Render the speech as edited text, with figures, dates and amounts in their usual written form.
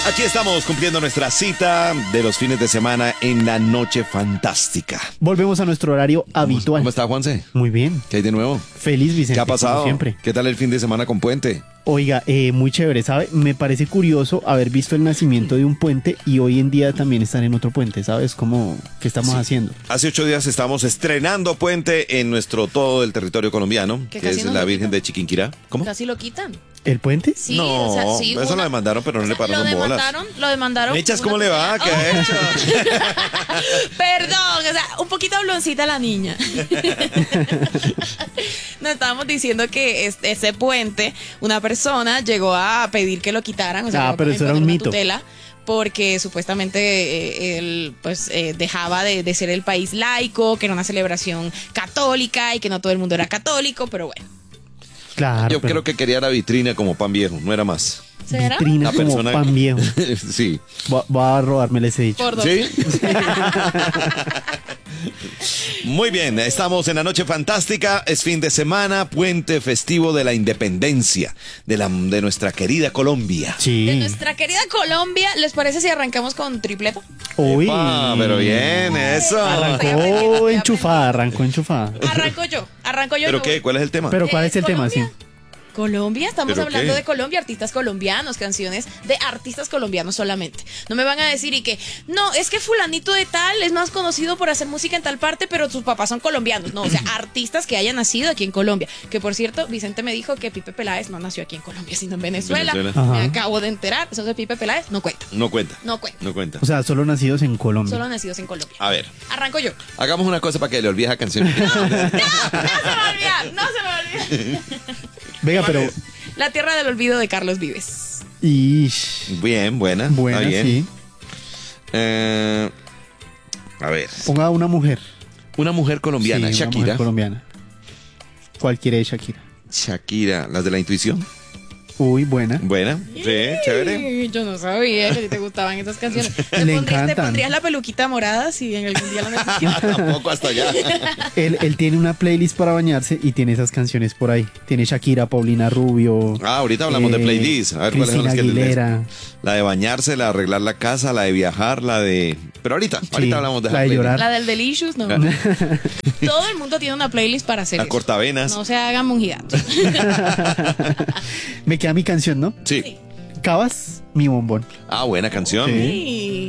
Aquí estamos cumpliendo nuestra cita de los fines de semana en la Noche Fantástica. Volvemos a nuestro horario habitual. ¿Cómo está, Juanse? Muy bien. ¿Qué hay de nuevo? Feliz, Vicente. ¿Qué ha pasado? Como siempre. ¿Qué tal el fin de semana con Puente? Oiga, muy chévere, ¿sabe? Me parece curioso haber visto el nacimiento de un puente y hoy en día también estar en otro puente, ¿sabes? Como, ¿qué estamos haciendo? Hace 8 días estamos estrenando puente en todo el territorio colombiano, que es la Virgen de Chiquinquirá. ¿Cómo? Casi lo quitan. ¿El puente? Sí, No, o sea, sí, eso lo demandaron, pero no le pararon bolas. Lo demandaron. Mechas, ¿cómo le va? ¿Qué ha hecho? Perdón, o sea, un poquito habloncita la niña. Nos estábamos diciendo que ese puente, una persona llegó a pedir que lo quitaran. O sea, pero eso era un mito. tutela, porque supuestamente él pues dejaba de ser el país laico, que era una celebración católica y que no todo el mundo era católico, pero bueno. Claro. Yo creo que quería la vitrina como pan viejo, no era más. ¿Será? Vitrina La como persona- pan viejo. Sí. Voy a robármele ese dicho. Por dos. ¿Sí? Muy bien, estamos en la Noche Fantástica, es fin de semana, puente festivo de la independencia de nuestra querida Colombia. Sí. De nuestra querida Colombia, ¿les parece si arrancamos con tripleta? Uy. Epa, pero bien, eso. Arrancó enchufada, arrancó enchufada. Arranco yo. ¿Pero me qué? voy. ¿Cuál es el tema? Pero ¿cuál es el tema? Sí. Colombia. Colombia, estamos ¿Pero hablando qué? de Colombia, artistas colombianos, canciones de artistas colombianos solamente. No me van a decir y que, no, es que fulanito de tal es más conocido por hacer música en tal parte, pero sus papás son colombianos. No, o sea, artistas que hayan nacido aquí en Colombia. Que por cierto, Vicente me dijo que Pipe Peláez no nació aquí en Colombia, sino en Venezuela. Venezuela. Ajá. Me acabo de enterar, eso de Pipe Peláez no cuenta. No cuenta. No cuenta. No cuenta. O sea, solo nacidos en Colombia. Solo nacidos en Colombia. A ver, Arranco yo. hagamos una cosa para que le olvide la canción. No se me va a olvidar, no se me va a olvidar. Venga, pero... La Tierra del Olvido de Carlos Vives. Ish. Bien, buena. Buena, Está bien. sí. A ver, Ponga una mujer. una mujer colombiana, Sí, una Shakira. mujer colombiana. Cualquiera de Shakira. Shakira, las de la intuición. Uy, buena. Buena, sí, chévere. Yo no sabía que a ti te gustaban esas canciones. Le encantan. ¿Te pondrías la peluquita morada si en algún día la necesitas? Tampoco hasta allá. Él tiene una playlist para bañarse y tiene esas canciones por ahí. Tiene Shakira, Paulina Rubio. Ahorita hablamos de playlist. A ver cuáles son Cristina las que les... Aguilera. La de bañarse, la de arreglar la casa, la de viajar, la de... Pero ahorita hablamos de la de playlist. llorar. La del Delicious, no. Todo el mundo tiene una playlist para hacer La eso. cortavenas. No se hagan monjidatos. Me queda mi canción, ¿no? Sí. Cabas, mi bombón. Ah, buena canción. Sí. Sí.